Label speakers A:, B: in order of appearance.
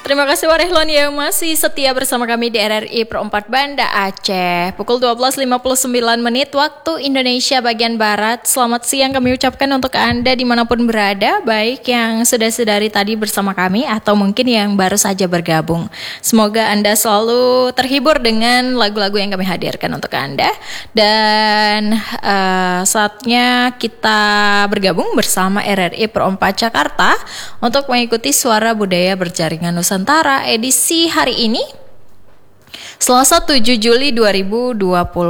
A: Terima kasih Warehlon yang masih setia bersama kami di RRI Pro 4 Banda Aceh. Pukul 12.59 waktu Indonesia bagian Barat. Selamat siang kami ucapkan untuk Anda dimanapun berada, baik yang sudah sedari tadi bersama kami atau mungkin yang baru saja bergabung. Semoga Anda selalu terhibur dengan lagu-lagu yang kami hadirkan untuk Anda. Dan saatnya kita bergabung bersama RRI Pro 4 Jakarta untuk mengikuti Suara Budaya Berjaringan Nusantara edisi hari ini Selasa 7 Juli 2020.